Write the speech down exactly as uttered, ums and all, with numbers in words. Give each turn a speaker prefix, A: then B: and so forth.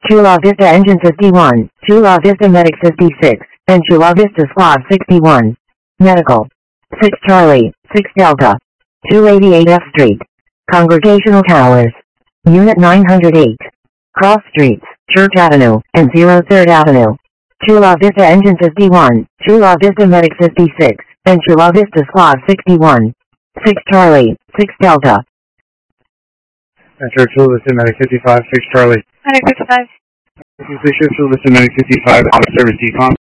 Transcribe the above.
A: Chula Vista Engine fifty-one, Chula Vista Medic fifty-six, and Chula Vista Squad sixty-one. Medical. six Charlie, six Delta. two eighty-eight F Street. Congregational Towers. Unit nine hundred eight. Cross Streets, Church Avenue, and zero third Avenue. Chula Vista Engine fifty-one, Chula Vista Medic fifty-six, and Chula Vista Squad sixty-one. six Charlie, six Delta.
B: Enter Chula Vista Medic fifty-five, six Charlie.
C: Medic fifty-five.
B: Please Chula Vista Medic fifty-five, out of service decom.